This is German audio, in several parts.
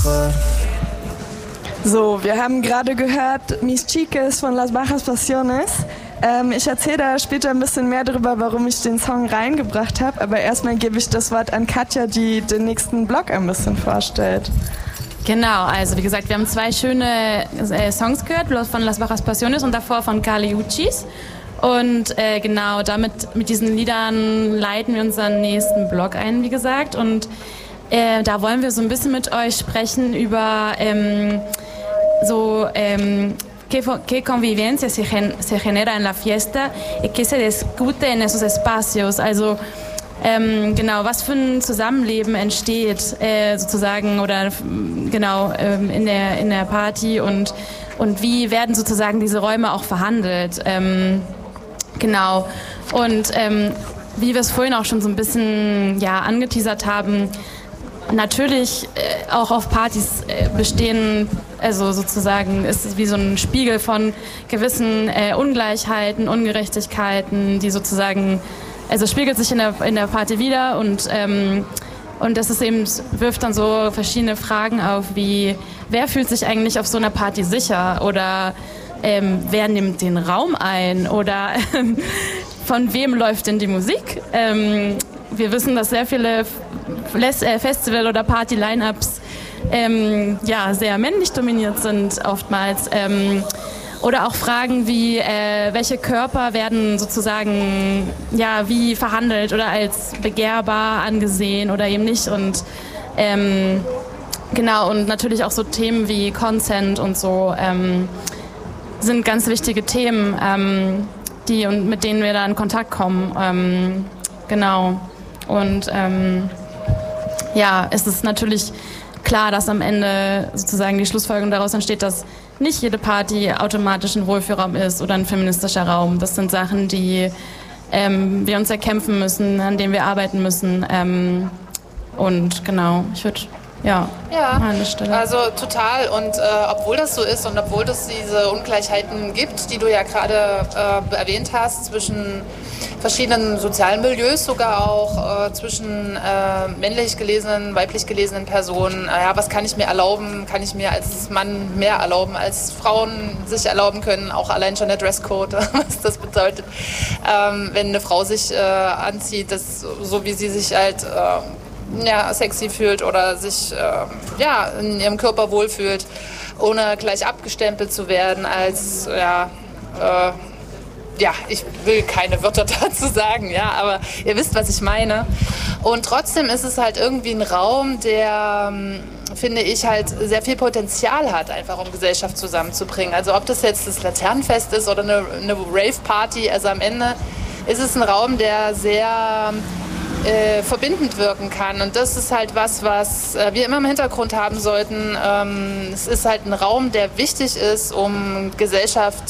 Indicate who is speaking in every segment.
Speaker 1: mejor.
Speaker 2: So, wir haben gerade gehört Mis Chiques von Las Bajas Pasiones. Ich erzähle da später ein bisschen mehr darüber, warum ich den Song reingebracht habe. Aber erstmal gebe ich das Wort an Katja, die den nächsten Block ein bisschen vorstellt.
Speaker 3: Genau, also wie gesagt, wir haben 2 schöne Songs gehört von Las Bajas Pasiones und davor von Kali Uchis. Und genau, mit diesen Liedern leiten wir unseren nächsten Block ein, wie gesagt. Und da wollen wir so ein bisschen mit euch sprechen über qué convivencia se genera en la fiesta y qué se discute en esos espacios. Also genau, was für ein Zusammenleben entsteht sozusagen oder genau in der Party und wie werden sozusagen diese Räume auch verhandelt. Genau. Und wie wir es vorhin auch schon so ein bisschen angeteasert haben, natürlich auch auf Partys bestehen, also sozusagen ist es wie so ein Spiegel von gewissen Ungleichheiten, Ungerechtigkeiten, die sozusagen, also spiegelt sich in der Party wieder und das ist eben, wirft dann so verschiedene Fragen auf, wie wer fühlt sich eigentlich auf so einer Party sicher oder wer nimmt den Raum ein oder von wem läuft denn die Musik? Wir wissen, dass sehr viele Festival- oder Party-Line-Ups sehr männlich dominiert sind oftmals. Oder auch Fragen wie, welche Körper werden sozusagen wie verhandelt oder als begehrbar angesehen oder eben nicht. Und genau, und natürlich auch so Themen wie Consent und so sind ganz wichtige Themen, mit denen wir da in Kontakt kommen. Genau. Und es ist natürlich klar, dass am Ende sozusagen die Schlussfolgerung daraus entsteht, dass nicht jede Party automatisch ein Wohlfühlraum ist oder ein feministischer Raum. Das sind Sachen, die wir uns erkämpfen müssen, an denen wir arbeiten müssen. Und genau, ich würde an der Stelle.
Speaker 4: Also total. Und obwohl das so ist und obwohl es diese Ungleichheiten gibt, die du ja gerade erwähnt hast, zwischen verschiedenen sozialen Milieus, sogar auch zwischen männlich gelesenen, weiblich gelesenen Personen. Was kann ich mir erlauben? Kann ich mir als Mann mehr erlauben, als Frauen sich erlauben können? Auch allein schon der Dresscode, was das bedeutet. Wenn eine Frau sich anzieht, so wie sie sich halt sexy fühlt oder sich in ihrem Körper wohlfühlt, ohne gleich abgestempelt zu werden als ich will keine Wörter dazu sagen, aber ihr wisst, was ich meine. Und trotzdem ist es halt irgendwie ein Raum, der, finde ich, halt sehr viel Potenzial hat, einfach um Gesellschaft zusammenzubringen. Also ob das jetzt das Laternenfest ist oder eine Rave-Party, also am Ende ist es ein Raum, der sehr verbindend wirken kann. Und das ist halt was wir immer im Hintergrund haben sollten. Es ist halt ein Raum, der wichtig ist, um Gesellschaft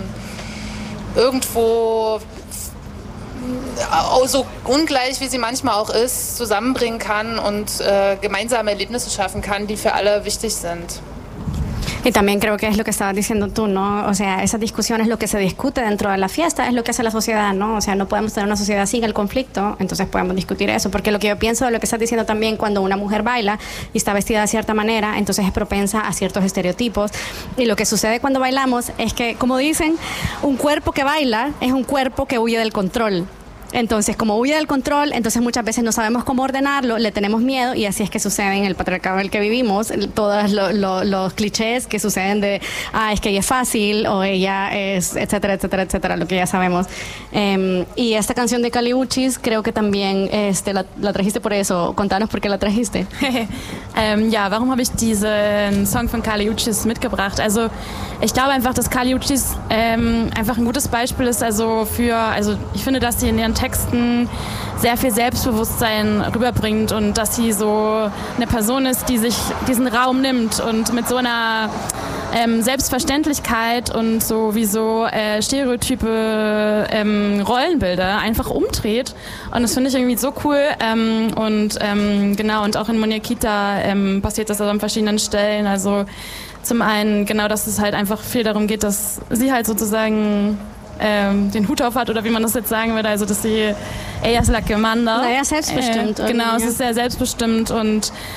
Speaker 4: irgendwo, so ungleich wie sie manchmal auch ist, zusammenbringen kann und gemeinsame Erlebnisse schaffen kann, die für alle wichtig sind.
Speaker 5: Y también creo que es lo que estabas diciendo tú, ¿no? O sea, esa discusión es lo que se discute dentro de la fiesta, es lo que hace la sociedad, ¿no? O sea, no podemos tener una sociedad sin el conflicto, entonces podemos discutir eso, porque lo que yo pienso de lo que estás diciendo también, cuando una mujer baila y está vestida de cierta manera, entonces es propensa a ciertos estereotipos, y lo que sucede cuando bailamos es que, como dicen, un cuerpo que baila es un cuerpo que huye del control. Entonces, como huye del control, entonces muchas veces no sabemos cómo ordenarlo, le tenemos miedo y así es que sucede en el patriarcado en el que vivimos, todos los clichés que suceden de, es que ella es fácil o ella es, etcétera, etcétera, etcétera, lo que ya sabemos. Y esta canción de Kali Uchis creo que también la trajiste por eso. Contanos por qué la trajiste.
Speaker 3: Warum habe ich diesen Song von Kali Uchis mitgebracht? Also ich glaube einfach, dass Kali Uchis einfach ein gutes Beispiel ist, also ich finde, dass sie in ihren Texten sehr viel Selbstbewusstsein rüberbringt und dass sie so eine Person ist, die sich diesen Raum nimmt und mit so einer Selbstverständlichkeit und sowieso stereotype Rollenbilder einfach umdreht. Und das finde ich irgendwie so cool. Genau, und auch in Muñequita passiert das also an verschiedenen Stellen. Also zum einen, genau, dass es halt einfach viel darum geht, dass sie halt sozusagen den Hut auf hat, oder wie man das jetzt sagen würde, also dass ella es la que manda.
Speaker 5: Naja, selbstbestimmt.
Speaker 3: Genau, es ist sehr selbstbestimmt und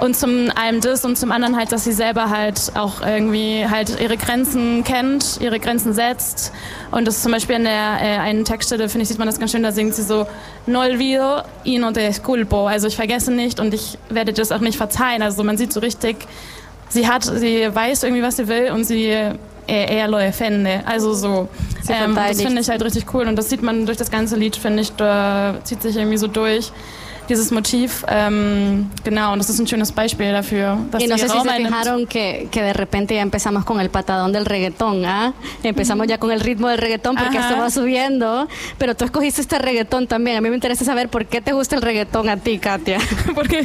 Speaker 3: Und zum einen das und zum anderen halt, dass sie selber halt auch irgendwie halt ihre Grenzen kennt, ihre Grenzen setzt. Und das ist zum Beispiel an der einen Textstelle, finde ich, sieht man das ganz schön, da singt sie so No olvido y no te disculpo. Also ich vergesse nicht und ich werde das auch nicht verzeihen. Also man sieht so richtig, sie weiß irgendwie, was sie will und sie eher lo defende. Also so, das finde ich halt richtig cool und das sieht man durch das ganze Lied, finde ich, da zieht sich irgendwie so durch. Dieses Motiv, genau, und das ist ein schönes Beispiel dafür.
Speaker 5: Y no sé si se fijaron que de repente ya empezamos con el patadón del reggaetón, ¿ah? Empezamos ya con el ritmo del reggaetón porque esto va subiendo, pero tú escogiste este reggaetón también. A mí me interesa saber por qué te gusta el reggaetón a ti, Katia.
Speaker 3: Porque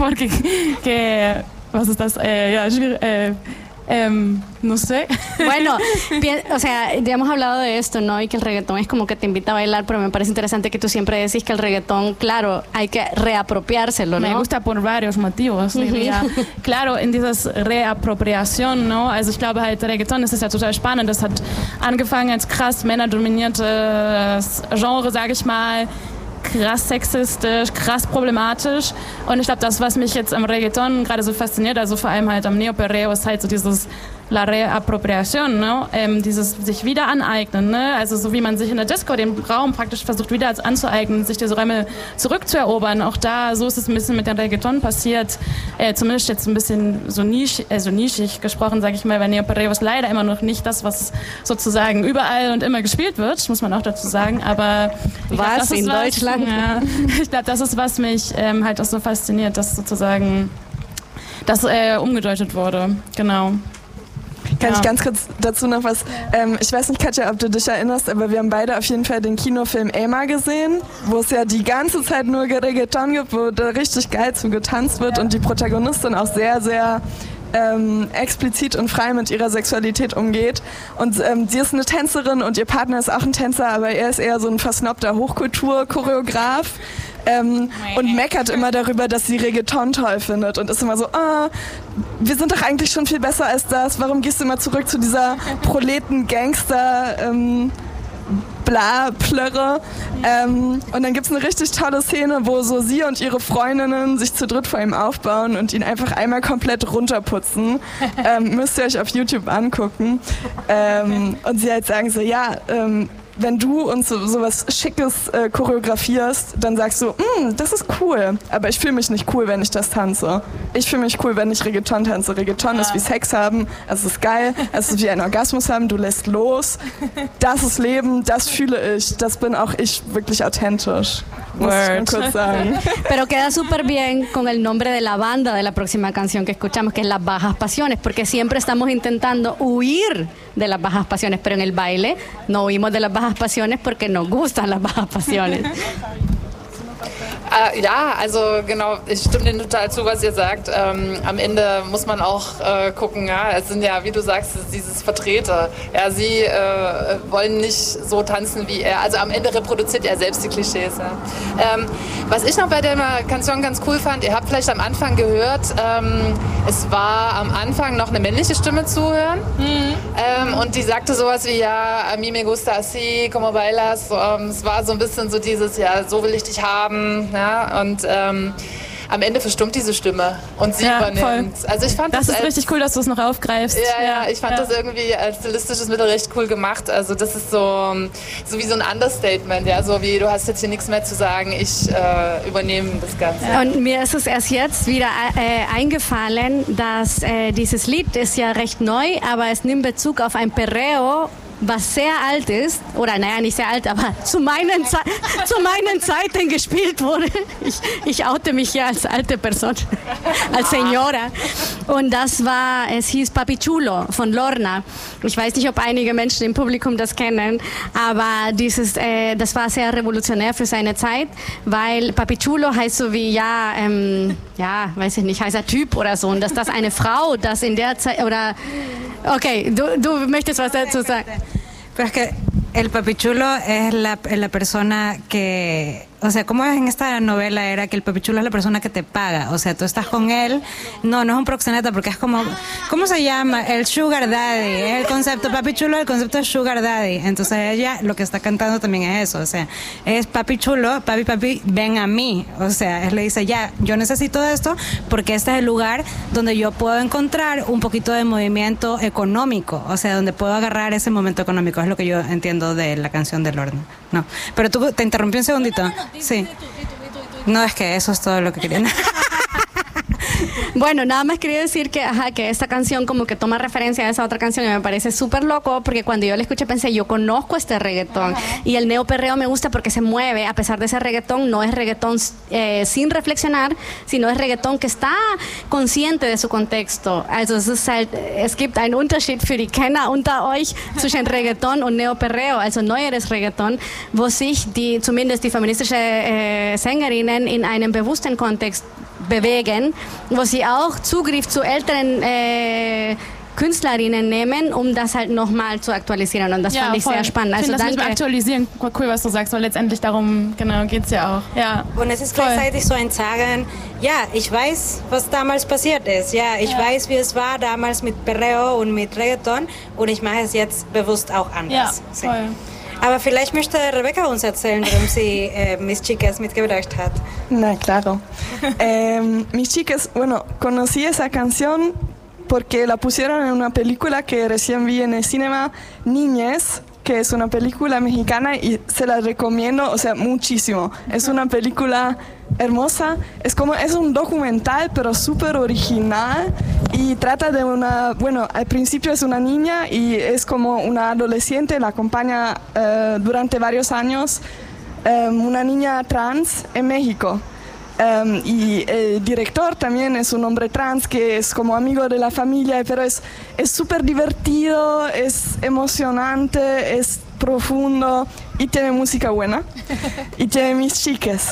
Speaker 3: was ist das? Ja, no sé.
Speaker 5: Bueno, o sea, ya hemos hablado de esto, ¿no? Y que el reggaetón es como que te invita a bailar, pero me parece interesante que tú siempre decís que el reggaetón, claro, hay que reapropiárselo, ¿no?
Speaker 3: Me gusta por varios motivos, diría. Claro, in dieses Reappropriation, ¿no? Also ich glaube halt, der Reggaeton, das ist ja total spannend. Das hat angefangen als krass männerdominiertes Genre, sage ich mal, krass sexistisch, krass problematisch und ich glaube, das, was mich jetzt am Reggaeton gerade so fasziniert, also vor allem halt am Neoperreo, ist halt so dieses La Reappropriation, ne? Dieses sich wieder aneignen, ne? Also so wie man sich in der Disco den Raum praktisch versucht wieder anzueignen, sich diese Räume zurückzuerobern, auch da, so ist es ein bisschen mit dem Reggaeton passiert, zumindest jetzt ein bisschen so nischig gesprochen, sage ich mal, weil Neoperreo ist leider immer noch nicht das, was sozusagen überall und immer gespielt wird, muss man auch dazu sagen, aber
Speaker 5: was in Deutschland?
Speaker 3: Ja, ich glaube, das ist, was mich halt auch so fasziniert, dass sozusagen das umgedeutet wurde, genau.
Speaker 2: Kann ich ganz kurz dazu noch was, ich weiß nicht, Katja, ob du dich erinnerst, aber wir haben beide auf jeden Fall den Kinofilm Emma gesehen, wo es ja die ganze Zeit nur Reggaeton gibt, wo da richtig geil zu getanzt wird und die Protagonistin auch sehr, sehr explizit und frei mit ihrer Sexualität umgeht. Und sie ist eine Tänzerin und ihr Partner ist auch ein Tänzer, aber er ist eher so ein versnobter Hochkultur-Choreograf. Und meckert immer darüber, dass sie Reggaeton toll findet und ist immer so, wir sind doch eigentlich schon viel besser als das, warum gehst du immer zurück zu dieser Proleten-Gangster- Bla-Plörre. Und dann gibt es eine richtig tolle Szene, wo so sie und ihre Freundinnen sich zu dritt vor ihm aufbauen und ihn einfach einmal komplett runterputzen. Müsst ihr euch auf YouTube angucken. Und sie halt sagen so, ja, wenn du uns sowas Schickes choreografierst, dann sagst du, das ist cool, aber ich fühle mich nicht cool, wenn ich das tanze. Ich fühle mich cool, wenn ich Reggaeton tanze. Reggaeton ist wie Sex haben, es ist geil, es ist wie ein Orgasmus haben, du lässt los. Das ist Leben, das fühle ich, das bin auch ich wirklich authentisch. Muss ich kurz sagen.
Speaker 5: Pero queda súper bien con el nombre de la banda de la próxima canción que escuchamos, que es Las Bajas Pasiones, porque siempre estamos intentando huir de las bajas pasiones, pero en el baile no huimos de las bajas pasiones porque nos gustan las bajas pasiones.
Speaker 4: Ja, also genau, ich stimme denen total zu, was ihr sagt. Am Ende muss man auch gucken, ja, es sind ja, wie du sagst, dieses Vertreter. Ja, sie wollen nicht so tanzen wie er. Also am Ende reproduziert er selbst die Klischees. Ja. Was ich noch bei der Canción ganz cool fand, ihr habt vielleicht am Anfang gehört, es war am Anfang noch eine männliche Stimme zu hören. Und die sagte sowas wie, ja, a mí me gusta así, como bailas. Es war so ein bisschen so dieses, ja, so will ich dich haben. Ja, und am Ende verstummt diese Stimme und sie übernimmt. Voll. Also ich fand
Speaker 3: das ist richtig cool, dass du es noch aufgreifst.
Speaker 4: Ja, ich fand das irgendwie als stilistisches Mittel recht cool gemacht. Also das ist so wie so ein Understatement, ja, so wie du hast jetzt hier nichts mehr zu sagen, ich übernehme das Ganze.
Speaker 5: Und mir ist es erst jetzt wieder eingefallen, dass dieses Lied ist ja recht neu, aber es nimmt Bezug auf ein Perreo, was sehr alt ist, oder naja, nicht sehr alt, aber zu meinen Zeiten gespielt wurde. Ich oute mich hier als alte Person, als Señora. Und es hieß Papi Chulo von Lorna. Ich weiß nicht, ob einige Menschen im Publikum das kennen, aber das war sehr revolutionär für seine Zeit, weil Papi Chulo heißt so wie, weiß ich nicht, heißt er Typ oder so, und dass das eine Frau, das in der Zeit, oder, okay, du möchtest was dazu sagen?
Speaker 1: Pero es que el papichulo es la persona que o sea, ¿cómo es en esta novela? Era que el papichulo es la persona que te paga, o sea, tú estás con él, no es un proxeneta porque es como, ¿cómo se llama? El sugar daddy, es el concepto papichulo, el concepto de sugar daddy, entonces ella lo que está cantando también es eso, o sea, es papichulo, papi, ven a mí, o sea, él le dice, ya, yo necesito esto porque este es el lugar donde yo puedo encontrar un poquito de movimiento económico, o sea, donde puedo agarrar ese momento económico, es lo que yo entiendo de la canción del Horno. No, pero tú te interrumpí un segundito. Sí. No, es que eso es todo lo que quería.
Speaker 5: Bueno, nada más quería decir que esta canción como que toma referencia a esa otra canción y me parece súper loco porque cuando yo la escuché pensé, yo conozco este reggaetón. Y el neoperreo me gusta porque se mueve, a pesar de ser reggaetón, no es reggaetón sin reflexionar, sino es reggaetón que está consciente de su contexto. Also es gibt einen Unterschied für die Kenner unter euch zwischen Reggaeton und Neoperreo, also neueres Reggaeton, wo sich zumindest die feministische Sängerinnen in einem bewussten Kontext bewegen, wo sie auch Zugriff zu älteren Künstlerinnen nehmen, um das halt nochmal zu aktualisieren. Und das fand ich sehr spannend.
Speaker 3: Also
Speaker 5: danke.
Speaker 3: Das aktualisieren, cool, was du sagst, weil letztendlich darum geht es ja auch. Ja.
Speaker 1: Und es ist gleichzeitig so ein Sagen, ja, ich weiß, was damals passiert ist. Ja, ich weiß, wie es war damals mit Perreo und mit Reggaeton und ich mache es jetzt bewusst auch anders.
Speaker 3: Ja, voll.
Speaker 1: Aber vielleicht möchte Rebecca uns erzählen, warum sie Mis Chicas mitgebracht hat.
Speaker 2: No, claro. Mis Chicas, bueno, conocí esa canción porque la pusieron en una película que recién vi en el cinema, Niñez, que es una película mexicana y se la recomiendo, o sea, muchísimo. Es una película hermosa, es un documental pero súper original y trata de al principio es una niña y es como una adolescente, la acompaña durante varios años una niña trans en México. Y el director también es un hombre trans que es como amigo de la familia, pero es súper divertido, es emocionante, es profundo y tiene música buena y tiene Mis Chicas.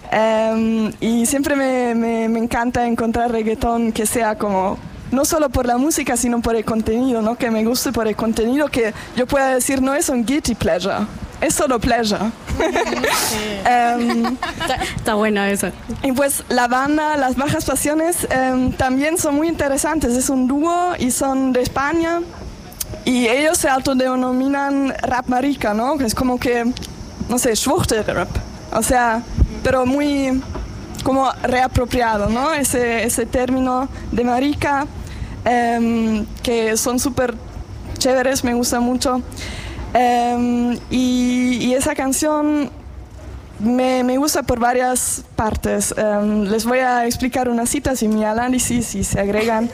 Speaker 2: Y siempre me encanta encontrar reggaetón que sea como, no solo por la música, sino por el contenido, ¿no? Que me guste por el contenido, que yo pueda decir no es un guilty pleasure, es solo pleasure.
Speaker 5: Está bueno eso.
Speaker 2: Y pues la banda Las Bajas Pasiones también son muy interesantes, es un dúo y son de España y ellos se autodenominan rap marica, ¿no? Es como que, no sé, Schwuchtel-Rap, o sea, pero muy como reapropiado, ¿no? Ese término de marica, que son súper chéveres, me gusta mucho. Y esa canción me gusta por varias partes. Les voy a explicar unas citas y mi análisis si se agregan.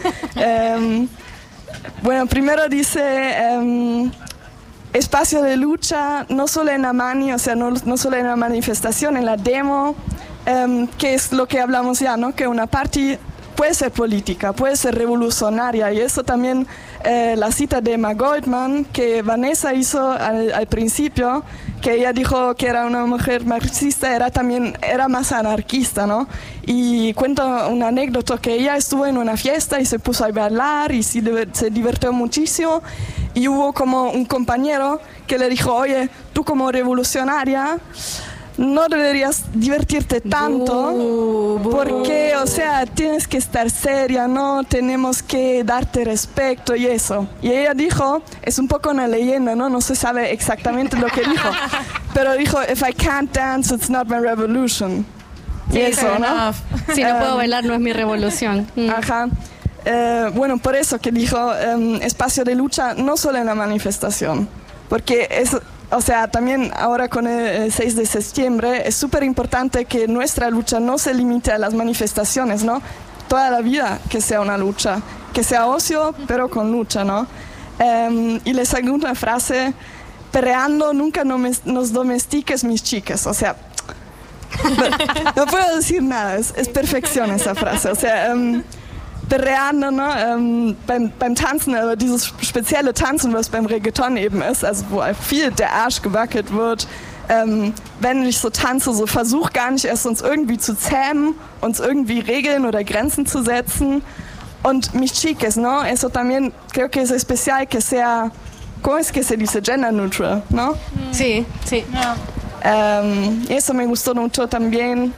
Speaker 2: Bueno, primero dice espacio de lucha, no solo en la mani, o sea, no solo en la manifestación, en la demo, que es lo que hablamos ya, ¿no? Que una party puede ser política, puede ser revolucionaria, y eso también la cita de Emma Goldman que Vanessa hizo al principio, que ella dijo que era una mujer marxista, era más anarquista, ¿no? Y cuenta una anécdota que ella estuvo en una fiesta y se puso a bailar y se divirtió muchísimo, y hubo como un compañero que le dijo, oye, tú como revolucionaria no deberías divertirte tanto porque, o sea, tienes que estar seria, ¿no? Tenemos que darte respeto y eso. Y ella dijo, es un poco una leyenda, ¿no? No se sabe exactamente lo que dijo, pero dijo, if I can't dance, it's not my revolution. Y
Speaker 5: Sí,
Speaker 2: eso, ¿no?
Speaker 5: Si no puedo bailar, no es mi revolución.
Speaker 2: Ajá. Bueno, por eso que dijo espacio de lucha no solo en la manifestación, porque es... O sea, también ahora con el 6 de septiembre es súper importante que nuestra lucha no se limite a las manifestaciones, ¿no? Toda la vida que sea una lucha, que sea ocio, pero con lucha, ¿no? Y les hago una frase, perreando nunca nos domestiques mis chicas, o sea, no puedo decir nada, es perfección esa frase, o sea... Perreando, ne? Beim Tanzen, aber dieses spezielle Tanzen, was beim Reggaeton eben ist, also wo viel der Arsch gewackelt wird, wenn ich so tanze, so versuch gar nicht erst uns irgendwie zu zähmen, uns irgendwie Regeln oder Grenzen zu setzen. Und mis chiques, ¿no? Eso también creo que es especial que sea, ¿cómo es que se dice? Gender neutral, ¿no?
Speaker 5: Sí, sí.
Speaker 3: Ja.
Speaker 2: Eso me gustó mucho también.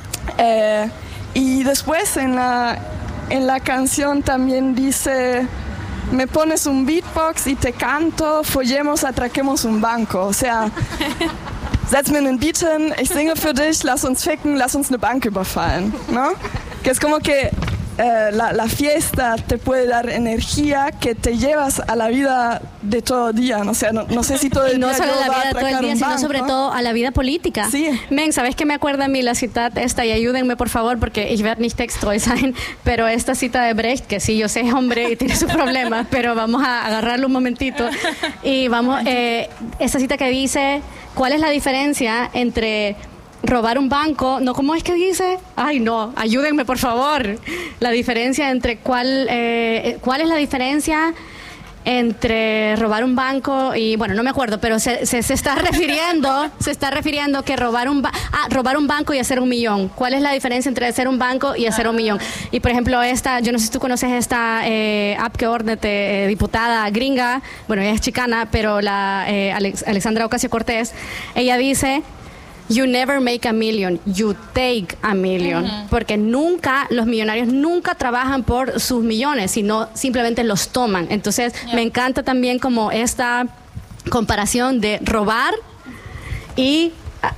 Speaker 2: Y después en la canción también dice, me pones un beatbox y te canto, follemos, atraquemos un banco. O sea, setz mir einen Beat hin, ich singe für dich, lass uns ficken, lass uns eine Bank überfallen, ¿no? Que es como que la fiesta te puede dar energía que te llevas a la vida de todo día, ¿no? O sea, no sé si todo el
Speaker 5: Y no
Speaker 2: día
Speaker 5: solo
Speaker 2: yo
Speaker 5: a la
Speaker 2: va a
Speaker 5: vida de todo el
Speaker 2: atracar
Speaker 5: día,
Speaker 2: un
Speaker 5: sino
Speaker 2: banco.
Speaker 5: sobre todo a la vida política.
Speaker 2: Sí.
Speaker 5: Men, ¿sabes qué me acuerda a mí la cita esta? Y ayúdenme, por favor, porque ich werde nicht texttreu sein, pero esta cita de Brecht, que sí, yo sé, es hombre y tiene sus problemas, pero vamos a agarrarlo un momentito. Y vamos, esta cita que dice, ¿cuál es la diferencia entre robar un banco? No, ¿cómo es que dice? Ay, no, ayúdenme, por favor. La diferencia entre ¿cuál es la diferencia entre robar un banco y, bueno, no me acuerdo, pero se está refiriendo que robar un banco y hacer 1 millón. ¿Cuál es la diferencia entre hacer un banco y hacer 1 millón? Y, por ejemplo, yo no sé si tú conoces esta Abgeordnete, diputada gringa, bueno, ella es chicana, pero la Alexandra Ocasio-Cortez, ella dice, you never make a million, you take a million. Porque los millonarios nunca trabajan por sus millones, sino simplemente los toman. Entonces, me encanta también como esta comparación de robar y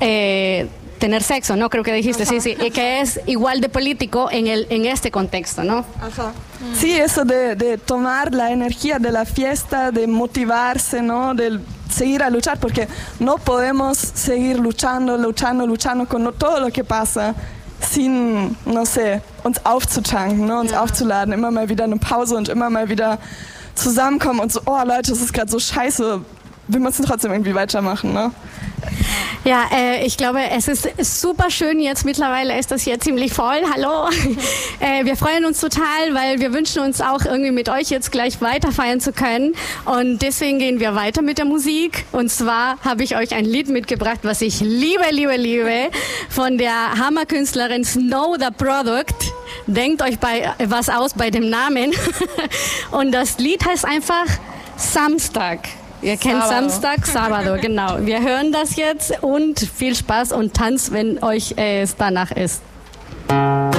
Speaker 5: tener sexo, ¿no? Creo que dijiste, sí, y que es igual de político en este contexto, ¿no?
Speaker 2: Ajá. Sí, eso de tomar la energía de la fiesta, de motivarse, ¿no? De seguir a luchar, porque no podemos seguir luchando con todo lo que pasa, sin, no sé, uns aufzutanken, ne? Uns aufzuladen, immer mal wieder eine Pause und immer mal wieder zusammenkommen und so, oh Leute, das ist gerade so scheiße, wir müssen trotzdem irgendwie weitermachen, ne?
Speaker 5: Ja, ich glaube, es ist super schön jetzt. Mittlerweile ist das hier ziemlich voll. Hallo. Wir freuen uns total, weil wir wünschen uns auch irgendwie mit euch jetzt gleich weiter feiern zu können. Und deswegen gehen wir weiter mit der Musik. Und zwar habe ich euch ein Lied mitgebracht, was ich liebe, von der Hammerkünstlerin Snow the Product. Denkt euch was aus bei dem Namen. Und das Lied heißt einfach Samstag. Ihr kennt Samstag, Sábado, genau. Wir hören das jetzt und viel Spaß und Tanz, wenn euch es danach ist.